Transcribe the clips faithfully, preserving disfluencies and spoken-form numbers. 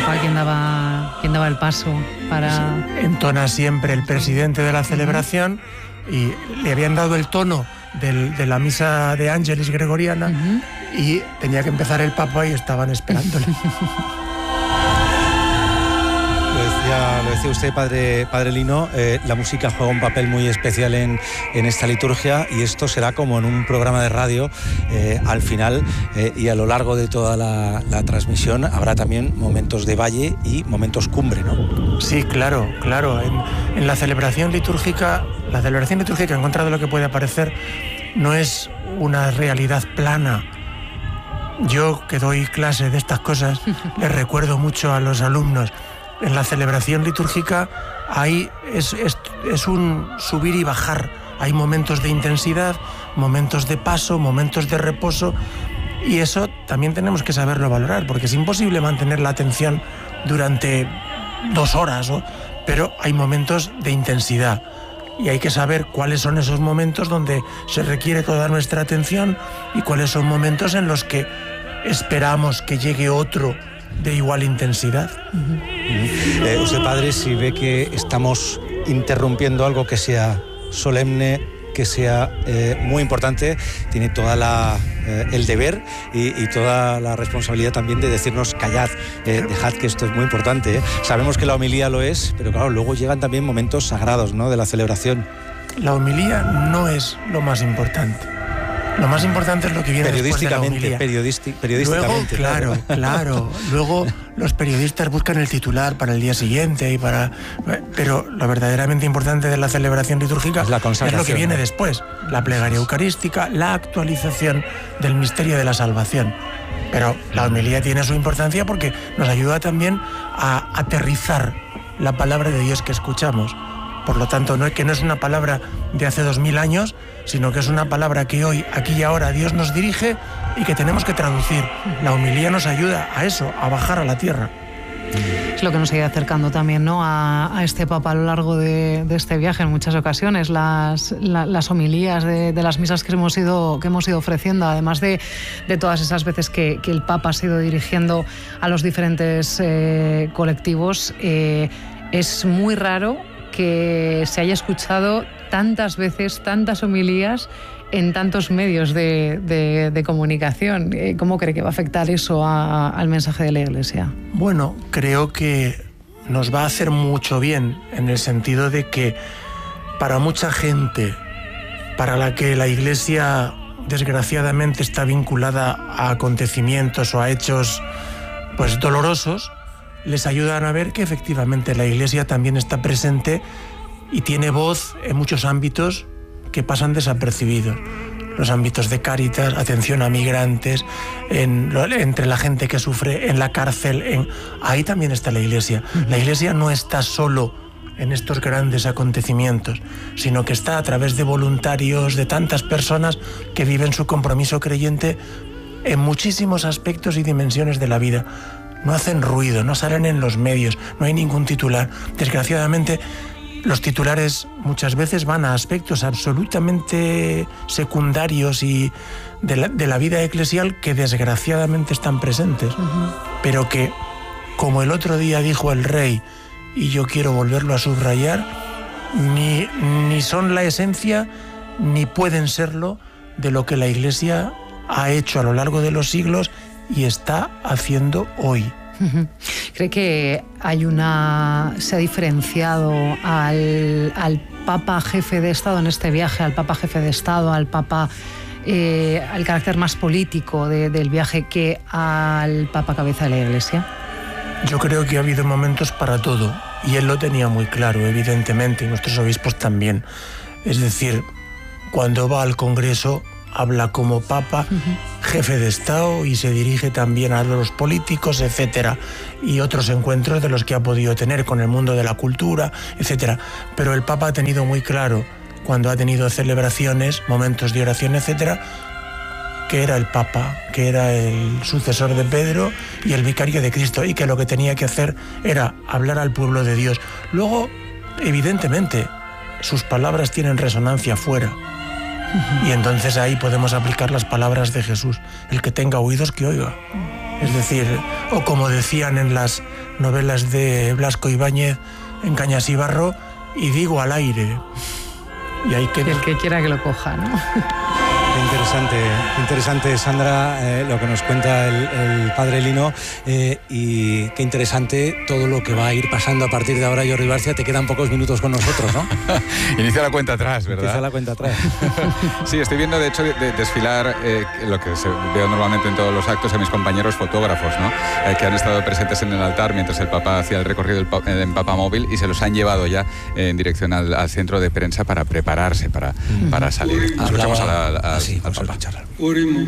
Papa quien daba, quien daba el paso para... Sí, entona siempre el presidente de la celebración y le habían dado el tono del, de la misa de Ángelis gregoriana uh-huh. y tenía que empezar el Papa y estaban esperándole. Ya lo decía usted, padre, padre Lino, eh, la música juega un papel muy especial en, en esta liturgia y esto será como en un programa de radio. Eh, al final eh, y a lo largo de toda la, la transmisión habrá también momentos de valle y momentos cumbre, ¿no? Sí, claro, claro. En, en la celebración litúrgica, la celebración litúrgica, en contra de lo que puede parecer, no es una realidad plana. Yo, que doy clase de estas cosas, les recuerdo mucho a los alumnos. En la celebración litúrgica hay, es, es, es un subir y bajar. Hay momentos de intensidad, momentos de paso, momentos de reposo, y eso también tenemos que saberlo valorar, porque es imposible mantener la atención durante dos horas, ¿no? Pero hay momentos de intensidad y hay que saber cuáles son esos momentos donde se requiere toda nuestra atención y cuáles son momentos en los que esperamos que llegue otro de igual intensidad. Uh-huh. Eh, usted, padre, si ve que estamos interrumpiendo algo que sea solemne, que sea eh, muy importante, tiene toda la eh, el deber y, y toda la responsabilidad también de decirnos callad, eh, dejad que esto es muy importante, ¿eh? Sabemos que la homilía lo es, pero claro, luego llegan también momentos sagrados, ¿no?, de la celebración. La homilía no es lo más importante. Lo más importante es lo que viene después de la homilía. Periodisti- periodísticamente. Luego, claro, claro. Luego los periodistas buscan el titular para el día siguiente y para... Pero lo verdaderamente importante de la celebración litúrgica es, la es lo que viene después. La plegaria eucarística, la actualización del misterio de la salvación. Pero la homilía tiene su importancia porque nos ayuda también a aterrizar la palabra de Dios que escuchamos. Por lo tanto, no es que no es una palabra de hace dos mil años, sino que es una palabra que hoy, aquí y ahora, Dios nos dirige y que tenemos que traducir. La homilía nos ayuda a eso, a bajar a la tierra. Es lo que nos ha ido acercando también, ¿no?, a, a este Papa a lo largo de, de este viaje en muchas ocasiones, las, la, las homilías de, de las misas que hemos ido, que hemos ido ofreciendo, además de, de todas esas veces que, que el Papa se ha ido dirigiendo a los diferentes eh, colectivos. Eh, es muy raro que se haya escuchado tantas veces, tantas homilías en tantos medios de, de, de comunicación. ¿Cómo cree que va a afectar eso a, al mensaje de la Iglesia? Bueno, creo que nos va a hacer mucho bien, en el sentido de que para mucha gente, para la que la Iglesia desgraciadamente está vinculada a acontecimientos o a hechos pues dolorosos, les ayudan a ver que efectivamente la Iglesia también está presente y tiene voz en muchos ámbitos que pasan desapercibidos. Los ámbitos de Cáritas, atención a migrantes, en, entre la gente que sufre en la cárcel, en, ahí también está la Iglesia. La Iglesia no está solo en estos grandes acontecimientos, sino que está a través de voluntarios, de tantas personas que viven su compromiso creyente en muchísimos aspectos y dimensiones de la vida. No hacen ruido, no salen en los medios, no hay ningún titular. Desgraciadamente, los titulares muchas veces van a aspectos absolutamente secundarios y de la, de la vida eclesial que desgraciadamente están presentes, uh-huh. pero que, como el otro día dijo el rey, y yo quiero volverlo a subrayar, ni, ni son la esencia ni pueden serlo de lo que la Iglesia ha hecho a lo largo de los siglos y está haciendo hoy. ¿Cree que hay una se ha diferenciado al, al Papa jefe de Estado en este viaje, al Papa jefe de Estado, al Papa, eh, al carácter más político de, del viaje que al Papa cabeza de la Iglesia? Yo creo que ha habido momentos para todo y él lo tenía muy claro, evidentemente, y nuestros obispos también. Es decir, cuando va al Congreso habla como Papa, uh-huh. jefe de Estado, y se dirige también a los políticos, etcétera, y otros encuentros de los que ha podido tener con el mundo de la cultura, etcétera. Pero el Papa ha tenido muy claro, cuando ha tenido celebraciones, momentos de oración, etcétera, que era el Papa, que era el sucesor de Pedro y el vicario de Cristo, y que lo que tenía que hacer era hablar al pueblo de Dios. Luego, evidentemente, sus palabras tienen resonancia fuera. Y entonces ahí podemos aplicar las palabras de Jesús: el que tenga oídos, que oiga. Es decir, o como decían en las novelas de Blasco Ibáñez, en Cañas y Barro, y digo al aire. Y hay que... El que quiera que lo coja, ¿no? Qué interesante, interesante, Sandra, eh, lo que nos cuenta el, el padre Lino, eh, y qué interesante todo lo que va a ir pasando a partir de ahora. Jordi Barcia, te quedan pocos minutos con nosotros, ¿no? Inicia la cuenta atrás, ¿verdad? Inicia la cuenta atrás. Sí, estoy viendo, de hecho, de, de desfilar eh, lo que se, veo normalmente en todos los actos a mis compañeros fotógrafos, ¿no? Eh, que han estado presentes en el altar mientras el Papa hacía el recorrido del, en Papa Móvil, y se los han llevado ya eh, en dirección al, al centro de prensa para prepararse, para, uh-huh. para salir. Escuchamos a la... A, a, sí, al Papa. Oremos.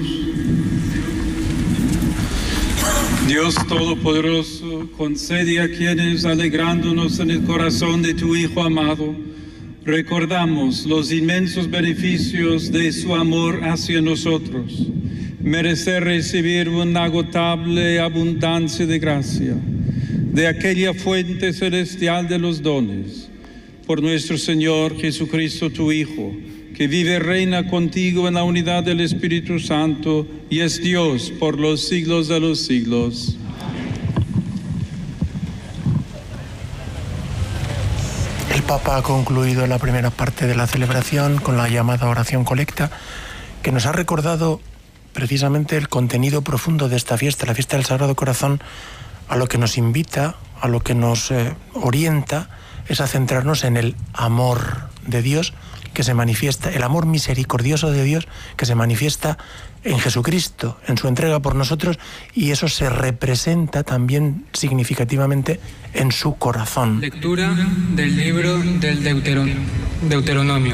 Dios Todopoderoso, concede a quienes, alegrándonos en el corazón de tu Hijo amado, recordamos los inmensos beneficios de su amor hacia nosotros, merecer recibir una agotable abundancia de gracia de aquella fuente celestial de los dones, por nuestro Señor Jesucristo, tu Hijo, que vive y reina contigo en la unidad del Espíritu Santo y es Dios por los siglos de los siglos. El Papa ha concluido la primera parte de la celebración con la llamada oración colecta, que nos ha recordado precisamente el contenido profundo de esta fiesta, la fiesta del Sagrado Corazón. A lo que nos invita, a lo que nos eh, orienta, es a centrarnos en el amor de Dios que se manifiesta, el amor misericordioso de Dios que se manifiesta en Jesucristo, en su entrega por nosotros, y eso se representa también significativamente en su corazón. Lectura del libro del Deuteron- Deuteronomio.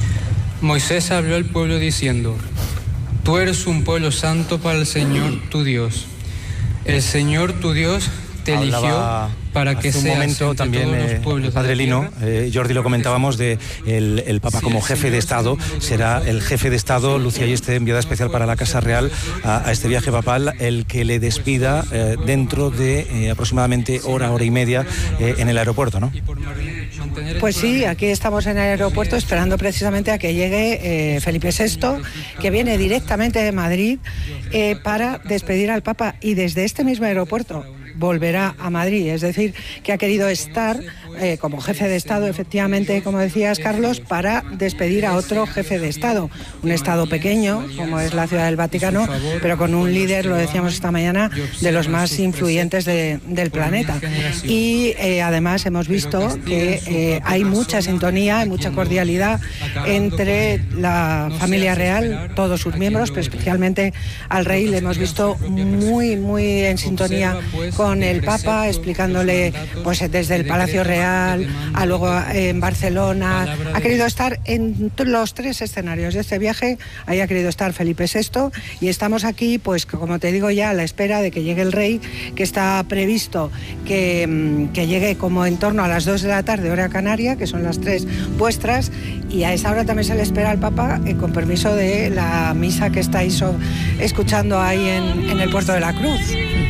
Moisés habló al pueblo diciendo: Tú eres un pueblo santo para el Señor tu Dios. El Señor tu Dios te eligió Hablaba para que hace un seas momento también eh, el padre Lino, eh, Jordi, lo comentábamos, de el, el Papa como jefe de Estado. Será el jefe de Estado, Lucía Ayeste, enviada especial para la Casa Real a, a este viaje papal, el que le despida eh, dentro de eh, aproximadamente hora, hora y media eh, en el aeropuerto, ¿no? Pues sí, aquí estamos en el aeropuerto esperando precisamente a que llegue eh, Felipe sexto, que viene directamente de Madrid eh, para despedir al Papa, y desde este mismo aeropuerto volverá a Madrid, es decir, que ha querido estar eh, como jefe de Estado, efectivamente, como decías, Carlos, para despedir a otro jefe de Estado, un Estado pequeño, como es la Ciudad del Vaticano, pero con un líder, lo decíamos esta mañana, de los más influyentes de, del planeta. Y eh, además hemos visto que eh, hay mucha sintonía, hay mucha cordialidad entre la familia real, todos sus miembros, pero especialmente al rey le hemos visto muy, muy en sintonía con con el Papa, explicándole pues desde el Palacio Real a luego en Barcelona. Ha querido estar en los tres escenarios de este viaje. Ahí ha querido estar Felipe sexto, y estamos aquí, pues como te digo, ya a la espera de que llegue el rey, que está previsto que, que llegue como en torno a las dos de la tarde, hora canaria, que son las tres vuestras, y a esa hora también se le espera al Papa, eh, con permiso de la misa que estáis escuchando ahí en, en el Puerto de la Cruz.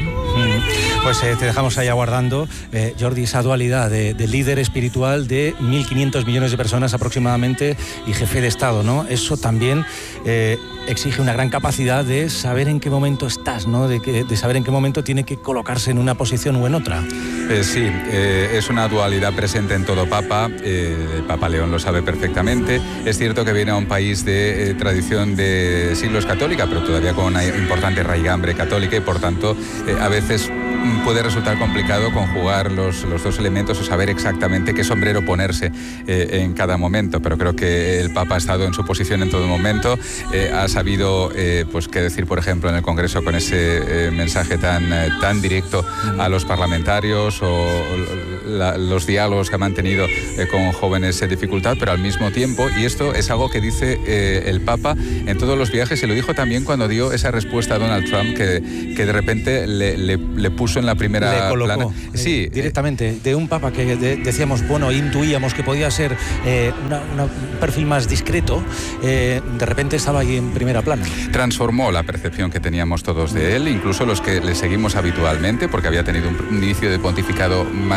Pues eh, te dejamos ahí aguardando, eh, Jordi, esa dualidad de, de líder espiritual de mil quinientos millones de personas aproximadamente y jefe de Estado, ¿no? Eso también eh, exige una gran capacidad de saber en qué momento estás, ¿no? De, que, de saber en qué momento tiene que colocarse en una posición o en otra. Eh, sí, eh, es una dualidad presente en todo Papa. Eh, el Papa León lo sabe perfectamente. Es cierto que viene a un país de eh, tradición de siglos católica, pero todavía con una importante raigambre católica, y por tanto eh, a veces puede resultar complicado conjugar los, los dos elementos o saber exactamente qué sombrero ponerse eh, en cada momento, pero creo que el Papa ha estado en su posición en todo momento, eh, ha sabido eh, pues qué decir, por ejemplo, en el Congreso con ese eh, mensaje tan, eh, tan directo a los parlamentarios, o la, los diálogos que ha mantenido eh, con jóvenes en dificultad, pero al mismo tiempo, y esto es algo que dice eh, el Papa en todos los viajes, y lo dijo también cuando dio esa respuesta a Donald Trump, que, que de repente le, le, le puso en la primera Le colocó, plana. Sí, eh, directamente, de un Papa que de, decíamos, bueno, intuíamos que podía ser eh, una, una, un perfil más discreto, eh, de repente estaba ahí en primera plana. Transformó la percepción que teníamos todos de él, incluso los que le seguimos habitualmente, porque había tenido un inicio de pontificado más bien discreto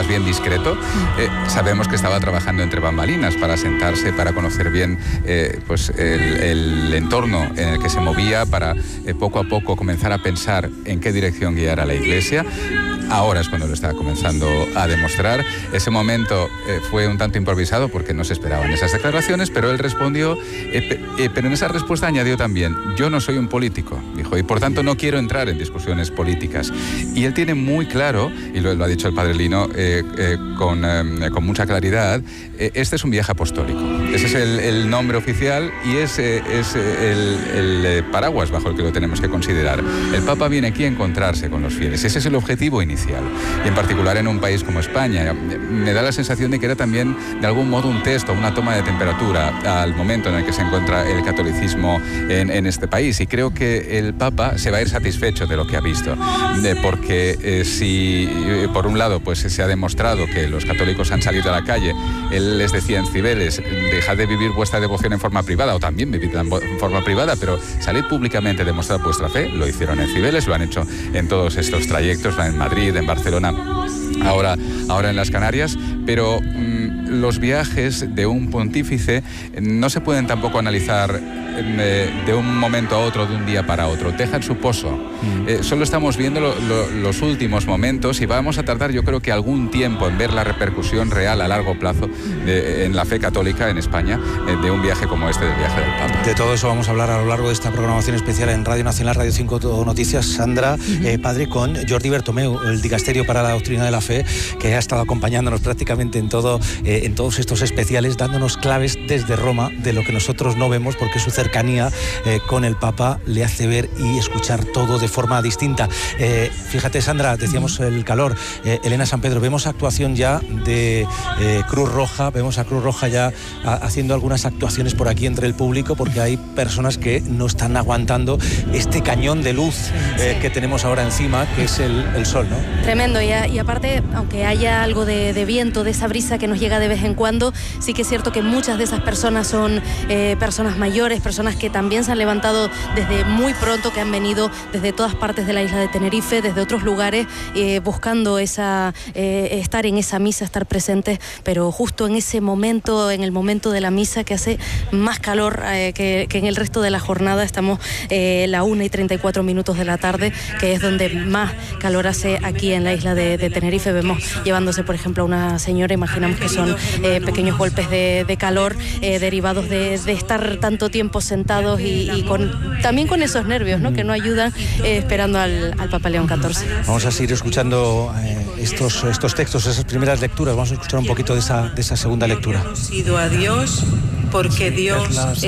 discreto. Eh, sabemos que estaba trabajando entre bambalinas para sentarse, para conocer bien eh, pues el, el entorno en el que se movía, para eh, poco a poco comenzar a pensar en qué dirección guiar a la Iglesia. Ahora es cuando lo está comenzando a demostrar. Ese momento eh, fue un tanto improvisado porque no se esperaban esas declaraciones, pero él respondió, eh, eh, pero en esa respuesta añadió también: yo no soy un político, dijo, y por tanto no quiero entrar en discusiones políticas. Y él tiene muy claro, y lo, lo ha dicho el padre Lino eh, eh, con, eh, con mucha claridad, eh, este es un viaje apostólico. Ese es el, el nombre oficial y ese es el, el, el paraguas bajo el que lo tenemos que considerar. El Papa viene aquí a encontrarse con los fieles. Ese es el objetivo inicial. Y en particular en un país como España, me da la sensación de que era también de algún modo un test o una toma de temperatura al momento en el que se encuentra el catolicismo en, en este país. Y creo que el Papa se va a ir satisfecho de lo que ha visto, de, porque eh, si eh, por un lado pues se ha demostrado que los católicos han salido a la calle, él les decía en Cibeles: dejad de vivir vuestra devoción en forma privada, o también vividla en forma privada, pero salid públicamente a demostrar vuestra fe. Lo hicieron en Cibeles, lo han hecho en todos estos trayectos, en Madrid, en Barcelona, ahora, ahora en las Canarias, pero mmm, los viajes de un pontífice no se pueden tampoco analizar de, de un momento a otro, de un día para otro. Dejan su pozo. Mm. Eh, solo estamos viendo lo, lo, los últimos momentos y vamos a tardar, yo creo que algún tiempo en ver la repercusión real a largo plazo de, en la fe católica en España eh, de un viaje como este, del viaje del Papa. De todo eso vamos a hablar a lo largo de esta programación especial en Radio Nacional, Radio cinco Noticias. Sandra, uh-huh. eh, padre, con Jordi Bertomeu, el dicasterio para la doctrina de la fe, que ha estado acompañándonos prácticamente en todo, eh, en todos estos especiales, dándonos claves desde Roma de lo que nosotros no vemos, porque su cercanía eh, con el Papa le hace ver y escuchar todo de forma distinta. Eh, fíjate, Sandra, decíamos el calor. Eh, Elena San Pedro, vemos actuación ya de eh, Cruz Roja, vemos a Cruz Roja ya a, haciendo algunas actuaciones por aquí entre el público, porque hay personas que no están aguantando este cañón de luz eh, que tenemos ahora encima, que es el, el sol, ¿no? Tremendo, y, a, y aparte, aunque haya algo de, de viento, de esa brisa que nos llega de vez en cuando, sí que es cierto que muchas de esas personas son eh, personas mayores, personas que también se han levantado desde muy pronto, que han venido desde todas partes de la isla de Tenerife, desde otros lugares, eh, buscando esa, eh, estar en esa misa, estar presentes, pero justo en ese momento, en el momento de la misa, que hace más calor eh, que, que en el resto de la jornada. Estamos eh, la una y treinta y cuatro minutos de la tarde, que es donde más calor hace aquí en la isla de, de Tenerife. Vemos llevándose, por ejemplo, a una señora, imaginamos que son eh, pequeños golpes de, de calor eh, derivados de, de estar tanto tiempo sentados y, y con, también con esos nervios, ¿no?, que no ayudan, eh, esperando al, al Papa León catorce. Vamos a seguir escuchando eh, estos, estos textos, esas primeras lecturas. Vamos a escuchar un poquito de esa, de esa segunda lectura. Hemos ido a Dios porque Dios